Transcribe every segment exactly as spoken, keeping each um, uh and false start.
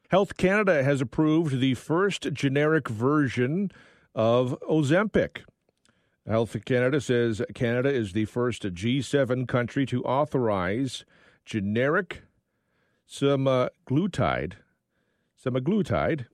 Health Canada has approved the first generic version of Ozempic. Health Canada says Canada is the first G seven country to authorize generic semaglutide, semaglutide,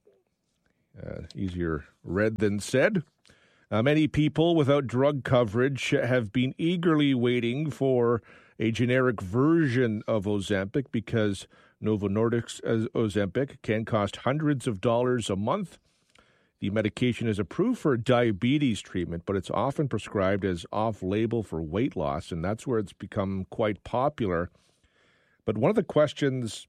uh, easier read than said. Uh, many people without drug coverage have been eagerly waiting for a generic version of Ozempic because Novo Nordisk's Ozempic can cost hundreds of dollars a month. The medication is approved for diabetes treatment, but it's often prescribed as off-label for weight loss, and that's where it's become quite popular. But one of the questions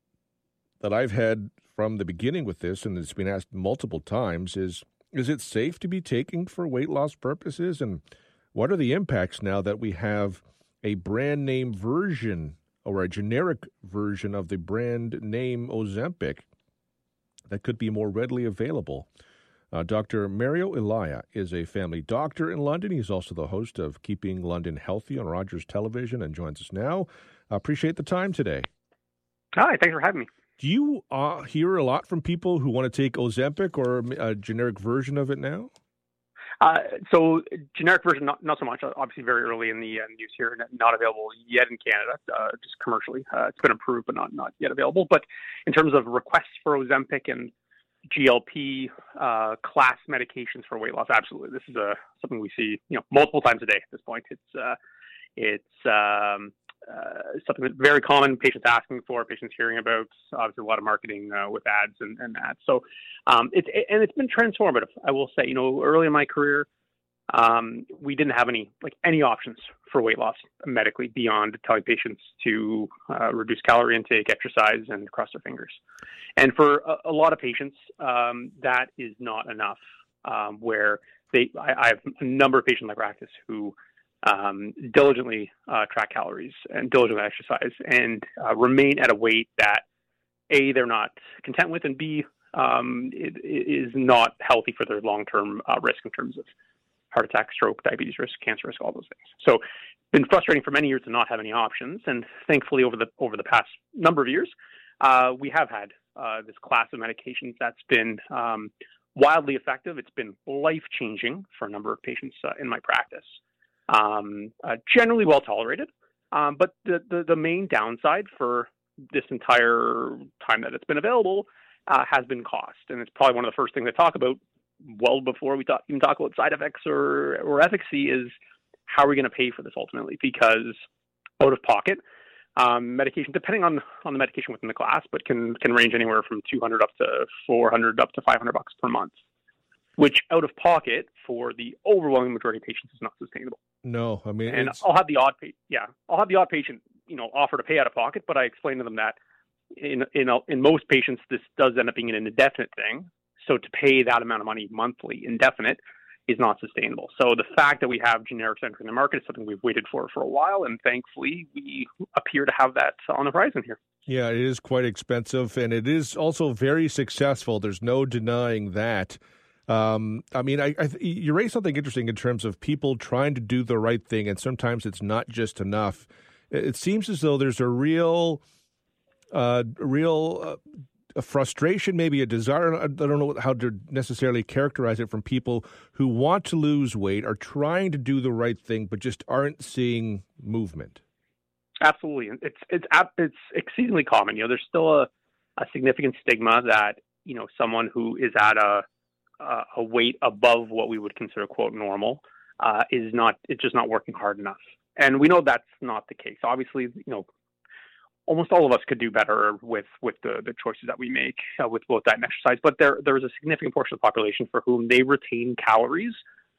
that I've had from the beginning with this, and it's been asked multiple times, is, is it safe to be taking for weight loss purposes? And what are the impacts now that we have a brand name version or a generic version of the brand name Ozempic that could be more readily available? Uh, Doctor Mario Elia is a family doctor in London. He's also the host of Keeping London Healthy on Rogers Television and joins us now. I appreciate the time today. Hi, thanks for having me. Do you uh, hear a lot from people who want to take Ozempic or a generic version of it now? Uh, so generic version, not, not so much. Obviously, very early in the uh, news here, not available yet in Canada, uh, just commercially. Uh, it's been approved, but not not yet available. But in terms of requests for Ozempic and G L P uh, class medications for weight loss, absolutely. This is a something we see, you know, multiple times a day at this point. It's uh, it's um, uh, something that's very common. Patients asking for, patients hearing about. Obviously, a lot of marketing uh, with ads and, and ads. So um, it's and it's been transformative. I will say, you know, early in my career, um, we didn't have any like any options for weight loss medically beyond telling patients to uh, reduce calorie intake, exercise, and cross their fingers. And for a, a lot of patients, um, that is not enough. Um, where they, I, I have a number of patients in my practice who um, diligently uh, track calories and diligently exercise and uh, remain at a weight that A, they're not content with, and B, um, it, it is not healthy for their long-term uh, risk in terms of heart attack, stroke, diabetes risk, cancer risk, all those things. So it's been frustrating for many years to not have any options. And thankfully, over the over the past number of years, uh, we have had uh, this class of medications that's been um, wildly effective. It's been life-changing for a number of patients uh, in my practice. Um, uh, generally well tolerated. Um, but the, the, the main downside for this entire time that it's been available uh, has been cost. And it's probably one of the first things I talk about well before we talk, even talk about side effects or, or efficacy is how are we going to pay for this ultimately? Because out of pocket, um, medication, depending on, on the medication within the class, but can, can range anywhere from two hundred up to four hundred up to five hundred bucks per month, which out of pocket for the overwhelming majority of patients is not sustainable. No, I mean, and it's... I'll have the odd, pa- yeah, I'll have the odd patient, you know, offer to pay out of pocket, but I explain to them that in, in, in most patients, this does end up being an indefinite thing. So to pay that amount of money monthly, indefinite, is not sustainable. So the fact that we have generics entering the market is something we've waited for for a while, and thankfully we appear to have that on the horizon here. Yeah, it is quite expensive, and it is also very successful. There's no denying that. Um, I mean, I, I, you raised something interesting in terms of people trying to do the right thing, and sometimes it's not just enough. It seems as though there's a real, uh, real uh, a frustration, maybe a desire. I don't know how to necessarily characterize it from people who want to lose weight, are trying to do the right thing, but just aren't seeing movement. Absolutely, it's it's it's exceedingly common. You know, there's still a, a significant stigma that you know someone who is at a a weight above what we would consider quote normal uh, is not it's just not working hard enough, and we know that's not the case. Obviously, you know. Almost all of us could do better with, with the, the choices that we make uh, with both diet and exercise, but there there is a significant portion of the population for whom they retain calories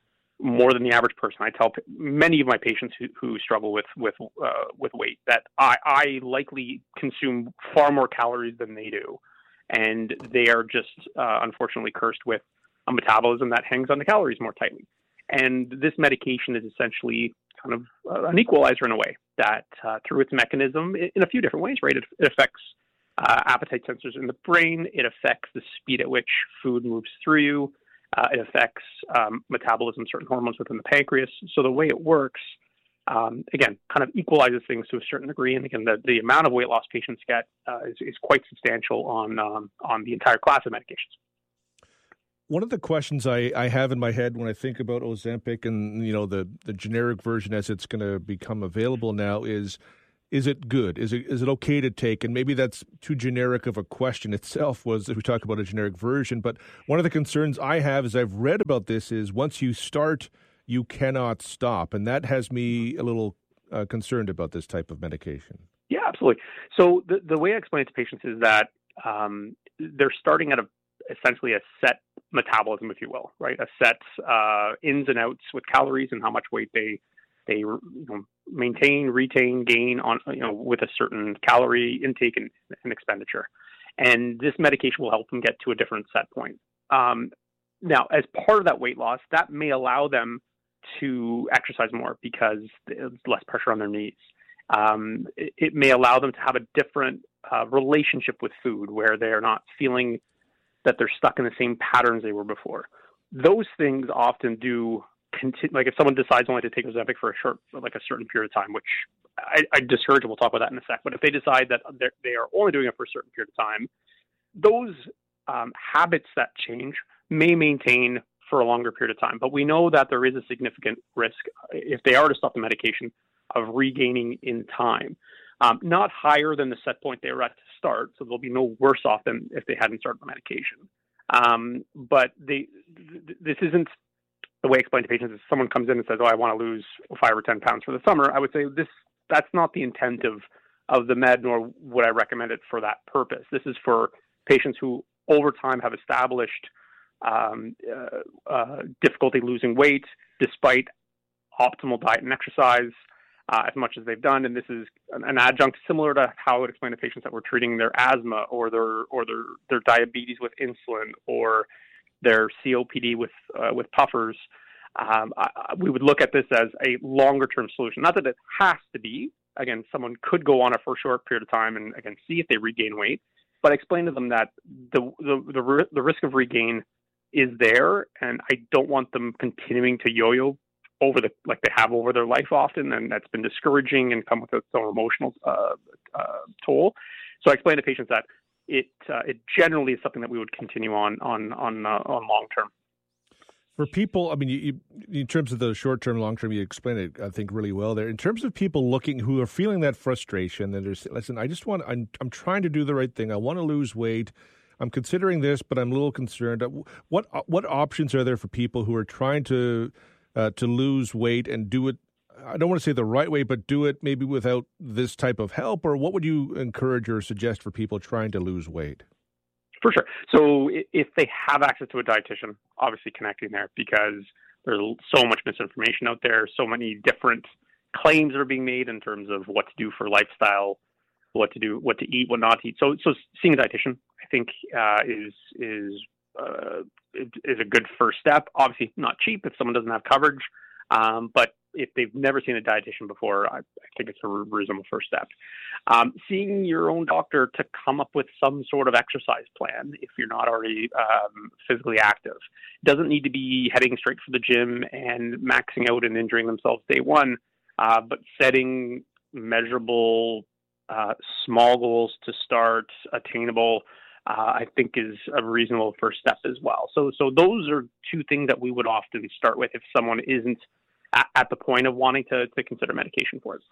more than the average person. I tell p- many of my patients who, who struggle with with uh, with weight that I, I likely consume far more calories than they do, and they are just uh, unfortunately cursed with a metabolism that hangs on the calories more tightly. And this medication is essentially kind of uh, an equalizer in a way that uh, through its mechanism in a few different ways, right? It, it affects uh, appetite sensors in the brain. It affects the speed at which food moves through you. Uh, it affects um, metabolism, certain hormones within the pancreas. So the way it works um, again, kind of equalizes things to a certain degree. And again, the, the amount of weight loss patients get uh, is, is quite substantial on um, on the entire class of medications. One of the questions I, I have in my head when I think about Ozempic and, you know, the, the generic version as it's going to become available now is, is it good? Is it is it okay to take? And maybe that's too generic of a question itself, was if we talk about a generic version. But one of the concerns I have as I've read about this is once you start, you cannot stop. And that has me a little uh, concerned about this type of medication. Yeah, absolutely. So the, the way I explain it to patients is that um, they're starting at a essentially a set metabolism, if you will, right? A set uh, ins and outs with calories and how much weight they they you know, maintain, retain, gain on you know with a certain calorie intake and, and expenditure. And this medication will help them get to a different set point. Um, now, as part of that weight loss, that may allow them to exercise more because there's less pressure on their knees. Um, it, it may allow them to have a different uh, relationship with food where they're not feeling that they're stuck in the same patterns they were before. Those things often do continue. Like if someone decides only to take Ozempic for a short, like a certain period of time, which I, I discourage, and we'll talk about that in a sec. But if they decide that they are only doing it for a certain period of time, those um, habits that change may maintain for a longer period of time. But we know that there is a significant risk if they are to stop the medication of regaining in time. Um, not higher than the set point they were at to start, so they'll be no worse off than if they hadn't started the medication. Um, but they, th- this isn't the way I explain to patients. If someone comes in and says, "Oh, I want to lose five or ten pounds for the summer," I would say this that's not the intent of of the med, nor would I recommend it for that purpose. This is for patients who, over time, have established um, uh, uh, difficulty losing weight despite optimal diet and exercise. Uh, as much as they've done, and this is an, an adjunct similar to how I would explain to patients that were treating their asthma or their or their, their diabetes with insulin or their C O P D with uh, with puffers. Um, I, we would look at this as a longer term solution. Not that it has to be. Again, someone could go on it for a short period of time and again see if they regain weight. But I explain to them that the the the, the risk of regain is there, and I don't want them continuing to yo-yo over the like they have over their life often, and that's been discouraging and come with its own emotional uh, uh, toll. So I explain to patients that it uh, it generally is something that we would continue on on on uh, on long term. For people, I mean, you, you, in terms of the short term, long term, you explained it, I think, really well there. In terms of people looking who are feeling that frustration, and there's listen, I just want I'm I'm trying to do the right thing. I want to lose weight. I'm considering this, but I'm a little concerned. What what options are there for people who are trying to Uh, to lose weight and do it, I don't want to say the right way, but do it maybe without this type of help? Or what would you encourage or suggest for people trying to lose weight? For sure. So if they have access to a dietitian, obviously connecting there, because there's so much misinformation out there, so many different claims are being made in terms of what to do for lifestyle, what to do, what to eat, what not to eat. So, so seeing a dietitian, I think, uh, is is uh, is a good first step. Obviously, not cheap if someone doesn't have coverage, um, but if they've never seen a dietitian before, I, I think it's a reasonable first step. Um, seeing your own doctor to come up with some sort of exercise plan if you're not already um, physically active. Doesn't need to be heading straight for the gym and maxing out and injuring themselves day one, uh, but setting measurable, uh, small goals to start, attainable, Uh, I think is a reasonable first step as well. So, so those are two things that we would often start with if someone isn't at, at the point of wanting to, to consider medication for it.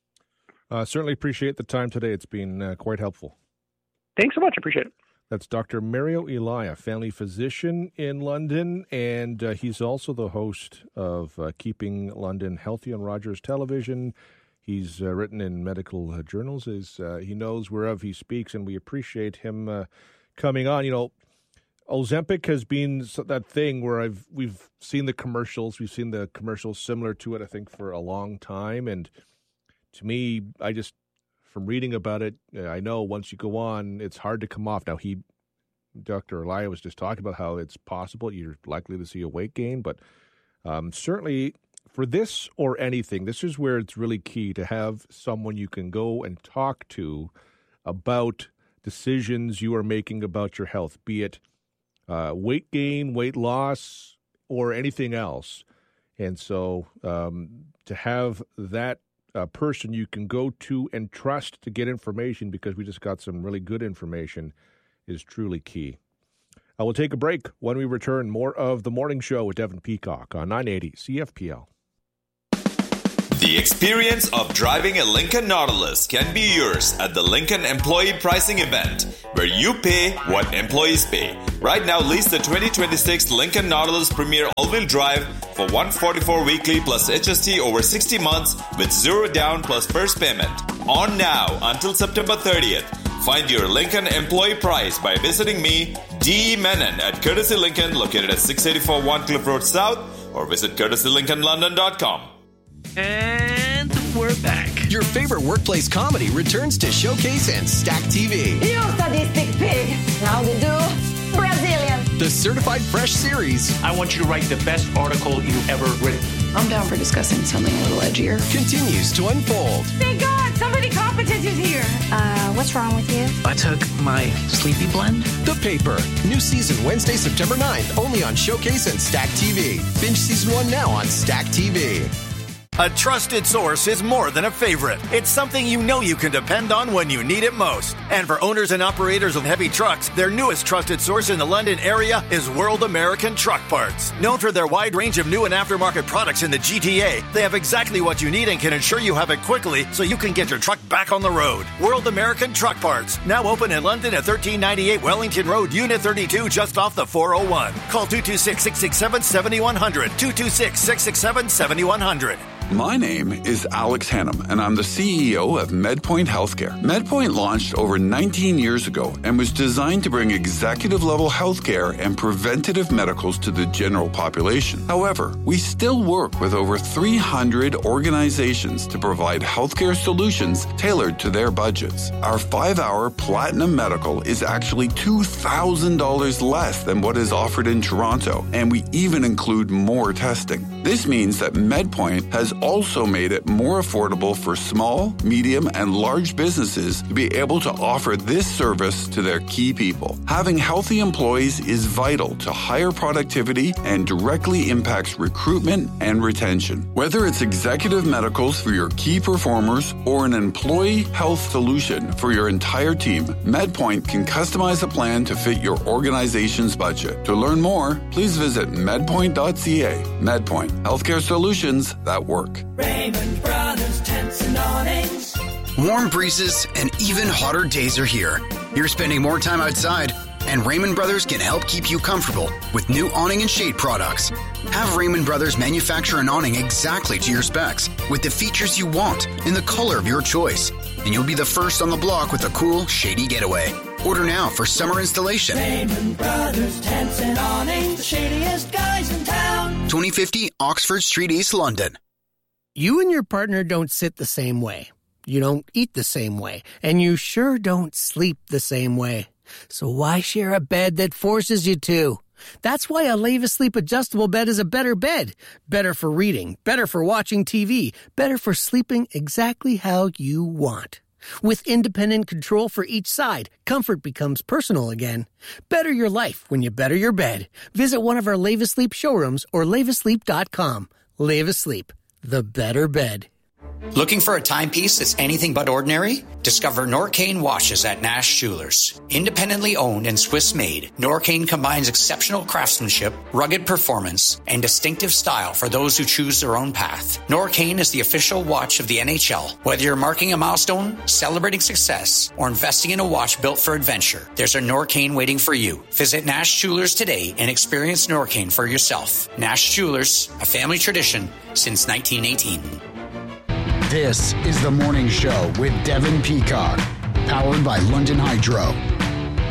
Uh, certainly appreciate the time today. It's been uh, quite helpful. Thanks so much. I appreciate it. That's Doctor Mario Elia, family physician in London, and uh, he's also the host of uh, Keeping London Healthy on Rogers Television. He's uh, written in medical uh, journals. Is uh, he knows whereof he speaks, and we appreciate him uh, coming on. You know, Ozempic has been that thing where I've we've seen the commercials. We've seen the commercials similar to it, I think, for a long time. And to me, I just from reading about it, I know once you go on, it's hard to come off. Now, he, Doctor Elia was just talking about how it's possible you're likely to see a weight gain, but um, certainly. For this or anything, this is where it's really key to have someone you can go and talk to about decisions you are making about your health, be it uh, weight gain, weight loss, or anything else. And so um, to have that uh, person you can go to and trust to get information, because we just got some really good information, is truly key. I will take a break. When we return, more of The Morning Show with Devin Peacock on nine eighty C F P L. The experience of driving a Lincoln Nautilus can be yours at the Lincoln Employee Pricing Event, where you pay what employees pay. Right now, lease the twenty twenty-six Lincoln Nautilus Premier All-Wheel Drive for one hundred forty-four dollars weekly plus H S T over sixty months with zero down plus first payment. On now until September thirtieth. Find your Lincoln employee price by visiting me, D. Menon, at Courtesy Lincoln, located at six eighty-four One Cliff Road South, or visit courtesy lincoln london dot com. And we're back. Your favorite workplace comedy returns to Showcase and Stack T V. You sadistic pig. How to do? Brazilian. The Certified Fresh series. I want you to write the best article you've ever written. I'm down for discussing something a little edgier. Continues to unfold. Thank God, somebody competent is here. Uh, what's wrong with you? I took my sleepy blend. The Paper. New season Wednesday, September ninth, only on Showcase and Stack T V. Binge season one now on Stack T V. A trusted source is more than a favorite. It's something you know you can depend on when you need it most. And for owners and operators of heavy trucks, their newest trusted source in the London area is World American Truck Parts. Known for their wide range of new and aftermarket products in the G T A, they have exactly what you need and can ensure you have it quickly so you can get your truck back on the road. World American Truck Parts, now open in London at thirteen ninety-eight Wellington Road, Unit thirty-two, just off the four oh one. Call two two six, six six seven, seven one zero zero, two two six, six six seven, seven one zero zero. My name is Alex Hannum, and I'm the C E O of MedPoint Healthcare. MedPoint launched over nineteen years ago and was designed to bring executive-level healthcare and preventative medicals to the general population. However, we still work with over three hundred organizations to provide healthcare solutions tailored to their budgets. Our five-hour Platinum Medical is actually two thousand dollars less than what is offered in Toronto, and we even include more testing. This means that MedPoint has also made it more affordable for small, medium, and large businesses to be able to offer this service to their key people. Having healthy employees is vital to higher productivity and directly impacts recruitment and retention. Whether it's executive medicals for your key performers or an employee health solution for your entire team, MedPoint can customize a plan to fit your organization's budget. To learn more, please visit medpoint dot c a. MedPoint, healthcare solutions that work. Raymond Brothers Tents and Awnings. Warm breezes and even hotter days are here. You're spending more time outside, and Raymond Brothers can help keep you comfortable with new awning and shade products. Have Raymond Brothers manufacture an awning exactly to your specs with the features you want in the color of your choice, and you'll be the first on the block with a cool, shady getaway. Order now for summer installation. Raymond Brothers Tents and Awnings, the shadiest guys in town. twenty fifty Oxford Street, East London. You and your partner don't sit the same way. You don't eat the same way. And you sure don't sleep the same way. So why share a bed that forces you to? That's why a Leva Sleep adjustable bed is a better bed. Better for reading, better for watching T V, better for sleeping exactly how you want. With independent control for each side, comfort becomes personal again. Better your life when you better your bed. Visit one of our Leva Sleep showrooms or leva sleep dot com. Leva Sleep, the better bed. Looking for a timepiece that's anything but ordinary? Discover Norcane watches at Nash Jewelers. Independently owned and Swiss-made, Norcane combines exceptional craftsmanship, rugged performance, and distinctive style for those who choose their own path. Norcane is the official watch of the N H L. Whether you're marking a milestone, celebrating success, or investing in a watch built for adventure, there's a Norcane waiting for you. Visit Nash Jewelers today and experience Norcane for yourself. Nash Jewelers, a family tradition since nineteen eighteen. This is The Morning Show with Devin Peacock, powered by London Hydro.